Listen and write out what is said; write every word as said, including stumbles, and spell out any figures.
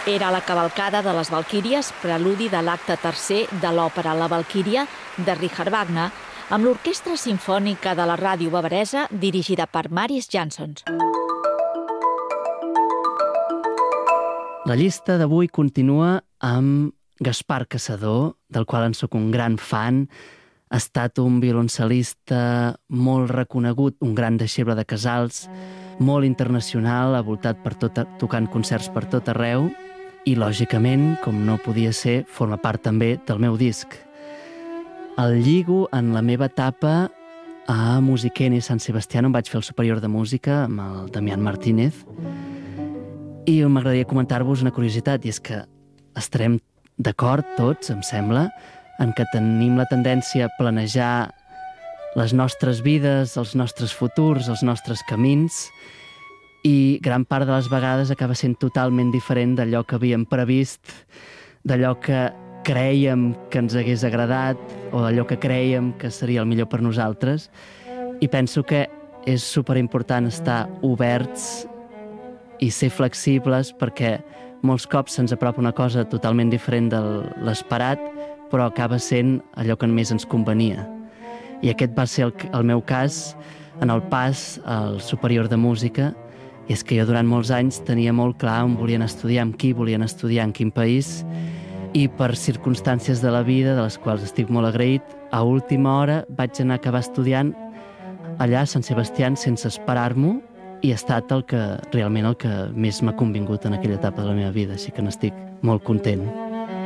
Era la cavalcada de les Valquíries, preludi de l'acte tercer de l'òpera La Valquíria de Richard Wagner, amb l'Orquestra Simfònica de la Ràdio Bavaresa, dirigida per Marius Jansons. La llista d'avui continua amb Gaspar Caçador, del qual en sóc un gran fan. Ha estat un violoncel·lista molt reconegut, un gran deixeble de Casals, molt internacional, ha voltat per tot, tocant concerts per tot arreu i, lògicament, com no podia ser, forma part també del meu disc. El lligo en la meva etapa a Musiquene i Sant Sebastián, on vaig fer el superior de música amb el Damián Martínez, i m'agradaria comentar-vos una curiositat, i és que estarem d'acord tots, em sembla, en què tenim la tendència a planejar les nostres vides, els nostres futurs, els nostres camins, i gran part de les vegades acaba sent totalment diferent d'allò que havíem previst, d'allò que crèiem que ens hagués agradat o d'allò que crèiem que seria el millor per nosaltres. I penso que és superimportant estar oberts i ser flexibles, perquè molts cops se'ns apropa una cosa totalment diferent de l'esperat, però acaba sent allò que més ens convenia. I aquest va ser el, el meu cas en el pas al superior de música, i és que jo durant molts anys tenia molt clar on volien estudiar, amb qui volien estudiar, en quin país, i per circumstàncies de la vida, de les quals estic molt agraït, a última hora vaig anar a acabar estudiant allà a Sant Sebastián sense esperar-m'ho, i ha estat el que, realment el que més m'ha convingut en aquella etapa de la meva vida, així que n'estic molt content.